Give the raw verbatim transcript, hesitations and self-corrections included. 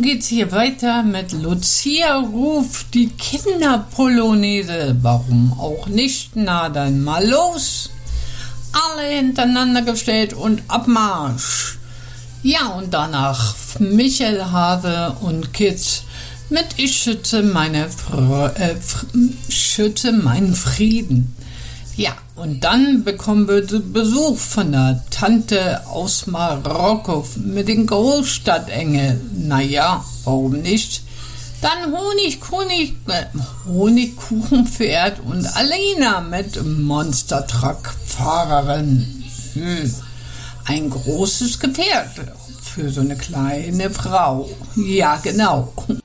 geht's hier weiter mit Lucia ruft die Kinderpolonaise. Warum auch nicht? Na dann mal los. Alle hintereinander gestellt und Abmarsch. Ja, und danach Michael Hase und Kids mit Ich schütze meine Fre äh, schütze meinen Frieden. Ja, und dann bekommen wir Besuch von der Tante aus Marokko mit den Großstadtengel. Naja, warum nicht? Dann Honig, Honig, äh, Honigkuchenpferd und Alena mit Monstertruck-Fahrerin. Hm, ein großes Gefährt für so eine kleine Frau. Ja, genau.